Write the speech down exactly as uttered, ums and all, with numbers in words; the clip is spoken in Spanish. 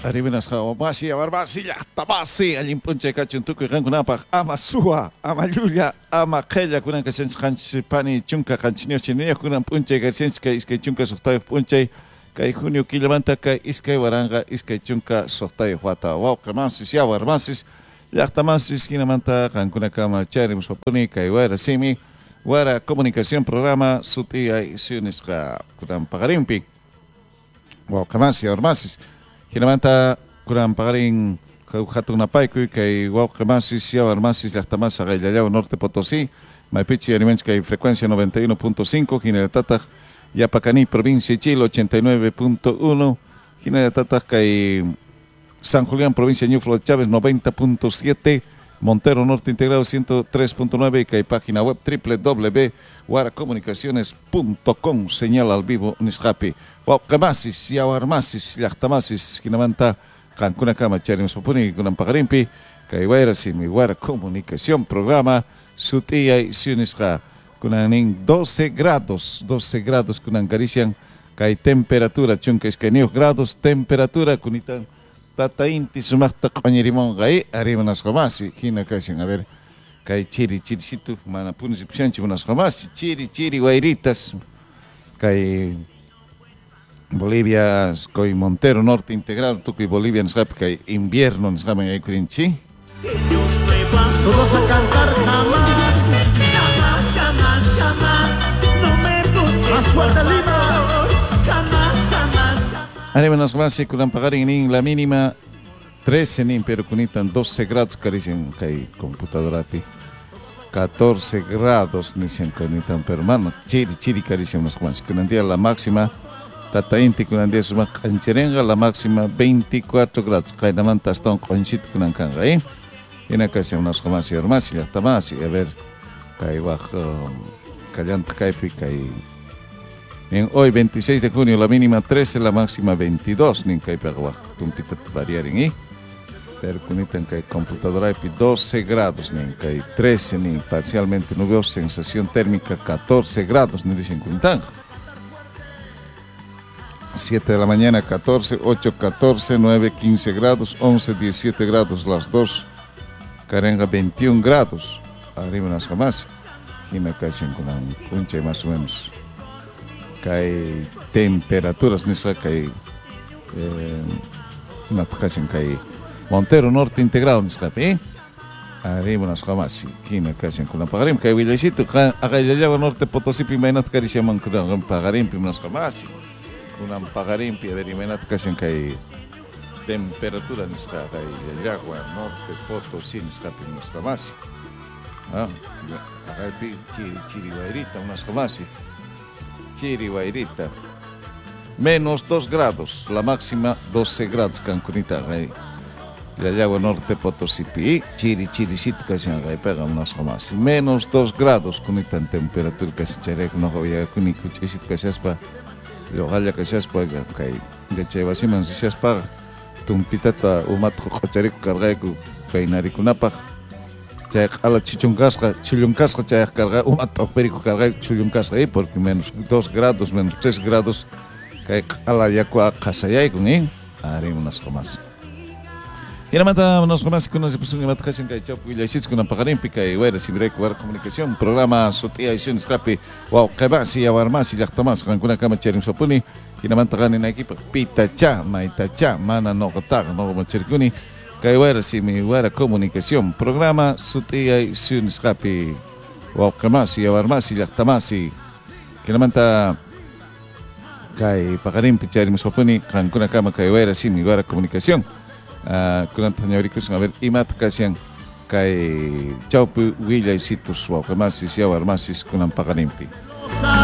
Aribenas Hawamasi, Abarbasi, Tabasi, Alimpunche Kachuntuku, Rangunapa, Ama Sua, Ama Yulia, Ama Kella, Kunan Kasens Hanchipani, Chunka, Hanchinio, Chinia, Kunan Punche, Garcenska, Iske Chunka, Softai Punche, Kai Junio Kilabanta, Kai Iske Waranga, Iske Chunka, Softai Huata, Wow, Kamasis, Yawarmasis, Yachtamasis, Kinamanta, Hankunakama, Charim Sopuni, Kai Wara Simi, Wara Comunicación Programa, Sutia y Siuniska, Kunan Pagarimpi, Wow, Kamasi, Yawarmasis. Kinamanta kurang pagaring hatun napaiku kay wow kamasis ya armasis llaqtamasa Qayllallao Norte Potosí Maipichi Arimench kay frecuencia noventa y uno punto cinco Jinetataj Yapacani provincia Chile ochenta y nueve punto uno Jinetataj kay San Julián provincia Ñuflo Chávez noventa punto siete Montero Norte Integrado ciento tres punto nueve y kay página web w w w punto waracomunicaciones punto com señal al vivo nisqapi wow kamasis ya armasis llaqtamasis kinamanta Cankunakama Charim Sopuni kunan pagarimpi kay Wairasimi Wara Comunicación Programa Sutia y Siunisqa kunanin doce grados doce grados kunan garisian kay temperatura chunka iskanio grados temperatura kunitan tatainti sumakta qañirimon kay arimanas qamasi hina kasin a ver kay chiri chirisitu mana punis ipshanchi unas qamasi chiri chiri wairitas kay Bolivia koy Montero Norte Integrado tukuy Bolivia nisqapi kay invierno nisqaman yaykurinchi todos a cantar jamás jamás jamás jamás no me gusta más fuerte Lima jamás jamás arimanas qamasi kunan pagarin nin la mínima trece nin pero kunitan doce grados karisen kay computadorapi catorce grados nisen kunitan pero mano chiri chiri karisen unas qamasi kunan día la máxima Tatainti kunan dia sumak kancherenga la máxima veinticuatro grados. Kay naman taston konsit kunan kanga eh. Ina kasi unas kamasi armasi tamasi a ver kay wak kayant kaypi kay en hoy veintiséis de junio la mínima trece la máxima veintidós nin kay pagwak tumpitat variaring eh. Pero kunitan kay computadora pi doce grados nin kay trece nin parcialmente nuboso sensación térmica catorce grados nin dicen kunitan. siete de la mañana, catorce, ocho, catorce, nueve, quince grados, once, diecisiete grados, las dos, Carenga veintiún grados, arriba unas jamás, Gina casi con un punche más o menos, cae temperaturas, nisa cae, una casi cae, Montero Norte Integrado, nisa cae, arriba unas jamás, Gina casi con la pagarim, cae Villasito, acá ya Norte Potosí, pimenat cari se llaman con pagarim, unas jamás. Kunan pagarimpi averimenat kasin kay temperatura nisqa kay Yagua Norte Potosí nisqa nisqa mas ah kay chiri chiri wairita unas kamasi chiri wairita menos dos grados la máxima doce grados Cancunita kay Yagua Norte Potosí pi chiri chiri sit kasin kay pega unas kamasi menos dos grados kunitan temperatura kasin cherek no hoya kunik chisit kasaspa Lo halla que seas pues kay gachewasi man si seas pa tumpitata umat ko kachari ko karga ko kay narikunapaq chay ala chichungasqa chullunkasqa chay karga umat operi ko karga chullunkasqa eh porque menos dos grados menos tres grados kay ala yakwa qasayay kun eh ari unas comas Kinamanta unas comas kuno se puso ngat kasin kay chop wilaysit kuno pagarimpi kay wera sibre ko comunicación programa Sutia y Siunisqapi wow kabasi yawarmasi llaqtamas kankuna kama charim sopuni kinamanta ganin equipo pitacha maitacha mana no kotak no machirkuni kay wera simi wera comunicación programa Sutia y Siunisqapi wow kabasi yawarmasi llaqtamasi kinamanta kay pagarimpi charim sopuni kankuna kama kay wera simi wera comunicación Uh, kunan tanyawrikus nga ver imat kasyang kay chaupu wilaysitus wow kamasis yawar masis kunan pakarimpi